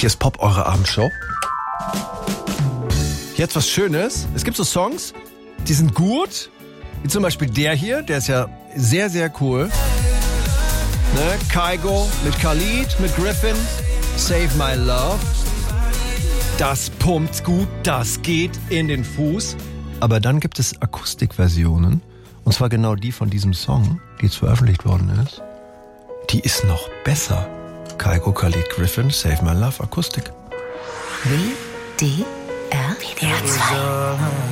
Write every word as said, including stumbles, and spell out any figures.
Hier ist Pop, eure Abendshow. Jetzt was Schönes. Es gibt so Songs, die sind gut. Wie zum Beispiel der hier, der ist ja sehr, sehr cool. Ne? Kygo mit Khalid, mit Griffin. Save My Love. Das pumpt gut, das geht in den Fuß. Aber dann gibt es Akustikversionen. Und zwar genau die von diesem Song, die jetzt veröffentlicht worden ist. Die ist noch besser. Kygo, Khalid, Griffin, Save My Love, Akustik. W D R W D R zwei.